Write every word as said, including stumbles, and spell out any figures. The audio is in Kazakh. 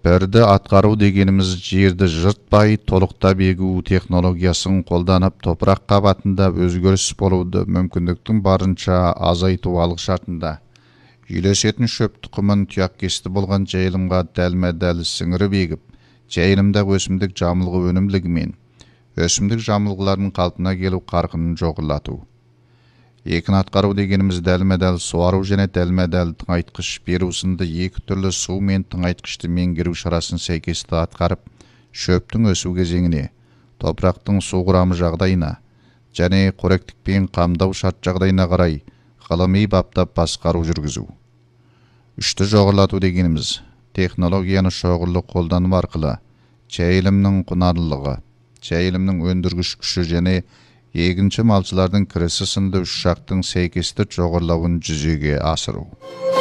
Бірді атқару дегеніміз жерді жыртпай, толықта бегу технологиясын қолданып, топырақ қабатында өзгеріс болуды мүмкіндіктің барынша азайту алғы шартында. Үйлесетін шөп тұқымын тұяқ кесті болған жайылымға дәлме-дәл сіңіріп егіп, жайылымда өсімдік жамылғы өнімділігімен, өсімдік жамылғыларының қалпына келу қарқынын жоғарлату. Екін атқару дегеніміз дәлме-дәл суару және дәлме-дәл тыңайтқыш беру сынды екі түрлі су мен тыңайтқышты меңгеру шарасын сәйкесті атқарып, шөптің өсу кезеңіне, топырақтың су құрамы жағдайына және қоректікпен қамдау шарт жағдайына қарай ғылыми баптап басқару жүргізу. Үшті жоғарлату дегеніміз технологияны шоғырлы қолдану арқылы жайылымның құнарлылығы, жайылымның өндіргіш күші және егінші малшылардың кірісі сынды үш жақтың сәйкесті жоғарлауын жүзеге асыру.